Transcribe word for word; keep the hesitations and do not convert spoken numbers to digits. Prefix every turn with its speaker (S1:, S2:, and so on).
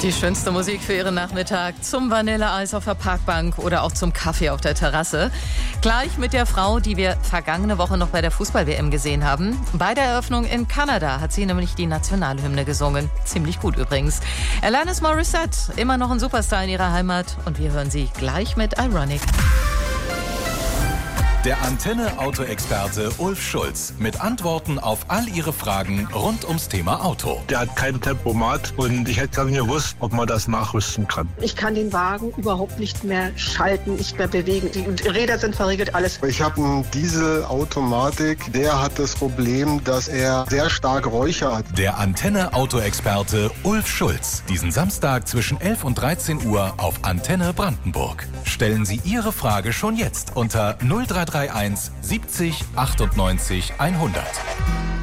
S1: Die schönste Musik für Ihren Nachmittag zum Vanilleeis auf der Parkbank oder auch zum Kaffee auf der Terrasse. Gleich mit der Frau, die wir vergangene Woche noch bei der Fußball-W M gesehen haben. Bei der Eröffnung in Kanada hat sie nämlich die Nationalhymne gesungen. Ziemlich gut übrigens. Alanis Morissette, immer noch ein Superstar in ihrer Heimat. Und wir hören sie gleich mit Ironic.
S2: Der Antenne-Auto-Experte Ulf Schulz mit Antworten auf all Ihre Fragen rund ums Thema Auto.
S3: Der hat kein Tempomat und ich hätte gar nicht gewusst, ob man das nachrüsten kann.
S4: Ich kann den Wagen überhaupt nicht mehr schalten, nicht mehr bewegen. Die Räder sind verriegelt, alles.
S5: Ich habe einen Diesel-Automatik, der hat das Problem, dass er sehr stark Räucher hat.
S2: Der Antenne-Auto-Experte Ulf Schulz. Diesen Samstag zwischen elf und dreizehn Uhr auf Antenne Brandenburg. Stellen Sie Ihre Frage schon jetzt unter null drei drei eins siebzig achtundneunzig hundert.